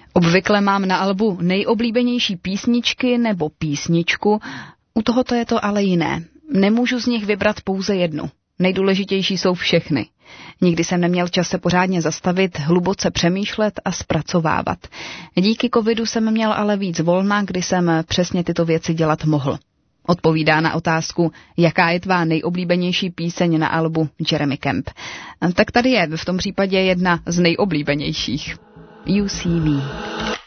Obvykle mám na albu nejoblíbenější písničky nebo písničku, u tohoto je to ale jiné. Nemůžu z nich vybrat pouze jednu. Nejdůležitější jsou všechny. Nikdy jsem neměl čas se pořádně zastavit, hluboce přemýšlet a zpracovávat. Díky covidu jsem měl ale víc volna, kdy jsem přesně tyto věci dělat mohl. Odpovídá na otázku, jaká je tvá nejoblíbenější píseň na albu Jeremy Camp. Tak tady je v tom případě jedna z nejoblíbenějších. You See Me.